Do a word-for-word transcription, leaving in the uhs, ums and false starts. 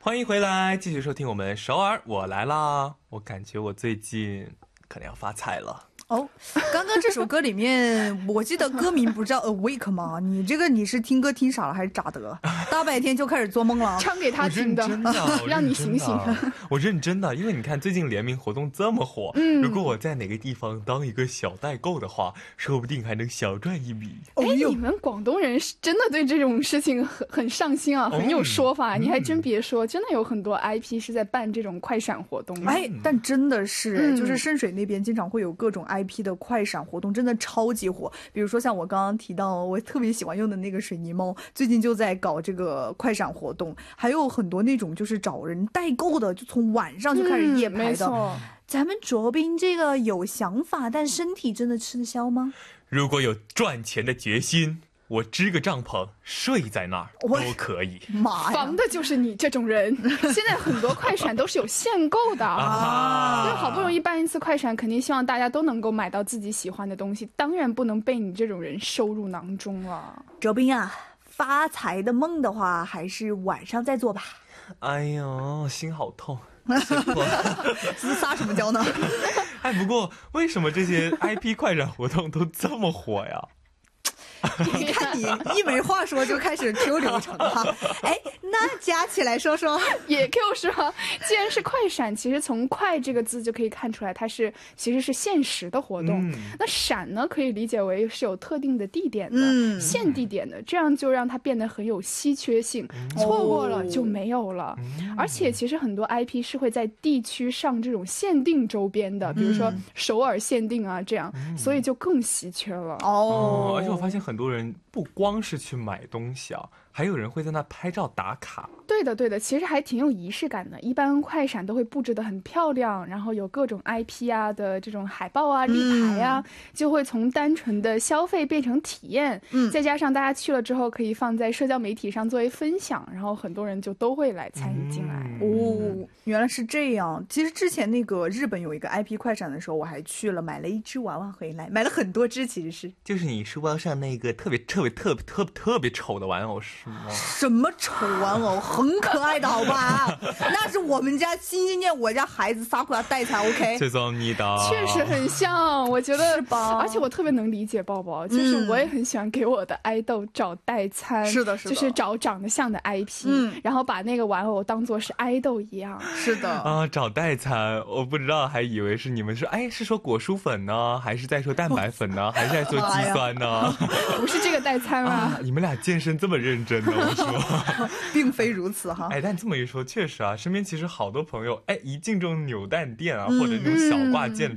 欢迎回来，继续收听我们首尔我来啦。我感觉我最近可能要发财了。 哦，刚刚这首歌里面我记得歌名不是叫 Awake 吗？你这个你是听歌听傻了还是咋的？大白天就开始做梦了， 唱给他听的，让你醒醒。 我认真的，因为你看最近联名活动这么火，嗯，如果我在哪个地方当一个小代购的话，说不定还能小赚一笔。 哎，你们广东人是真的对这种事情很很上心啊，很有说法。你还真别说，真的有很多 I P 是在办这种快闪活动。 哎，但真的是，就是深水那边经常会有各种 I P 的快闪活动，真的超级火。比如说像我刚刚提到我特别喜欢用的那个水泥猫，最近就在搞这个快闪活动，还有很多那种就是找人代购的，就从晚上就开始夜排的。嗯，咱们卓斌这个有想法，但身体真的吃得消吗？ 如果有赚钱的决心，我支个帐篷睡在那儿都可以。 妈呀， 防的就是你这种人。现在很多快闪都是有限购的啊，就好不容易办一次快闪，肯定希望大家都能够买到自己喜欢的东西，当然不能被你这种人收入囊中了。 卓斌啊，发财的梦的话还是晚上再做吧。 哎呦，心好痛。 是撒什么娇呢？ 哎，不过为什么这些 I P 快闪活动都这么火呀？ 你看你一没话说就开始 Q 流程哈，哎，那加起来说说也 Q 是吧？既然是快闪，其实从快这个字就可以看出来它是其实是限时的活动、嗯、那闪呢可以理解为是有特定的地点的、嗯、限地点的，这样就让它变得很有稀缺性、嗯、错过了就没有了、嗯、而且其实很多 I P 是会在地区上这种限定周边的、嗯、比如说首尔限定啊这样、嗯、所以就更稀缺了哦、嗯。而且我发现很多人不光是去买东西啊，还有人会在那拍照打卡。 对的对的，其实还挺有仪式感的。一般快闪都会布置得很漂亮，然后有各种 I P 啊的这种海报啊立牌啊、嗯、就会从单纯的消费变成体验、嗯、再加上大家去了之后可以放在社交媒体上作为分享，然后很多人就都会来参与进来、嗯、 哦，原来是这样。其实之前那个日本有一个 I P 快闪的时候我还去了，买了一只娃娃回来，买了很多只。其实是就是你书包上那个特别特别特别特别特别丑的玩偶是吗？ 什么丑玩偶，很可爱的好吧那是我们家心心念我家孩子撒苦要带才 OK。 谢谢你的， 确实很像，我觉得是吧？ 而且我特别能理解抱抱，就是我也很喜欢给我的爱豆找代餐、嗯、 是的是的， 就是找长得像的 I P、嗯、然后把那个玩偶当作是爱豆一样。 是的啊，找代餐我不知道，还以为是你们说哎是说果蔬粉呢，还是在说蛋白粉呢、哦、还是在做肌酸呢不是这个代餐吗、啊、 你们俩健身这么认真呢我说并非如此哈。 哎，但这么一说确实啊，身边其实好多朋友哎一进这种扭蛋店啊、嗯、或者那种小挂件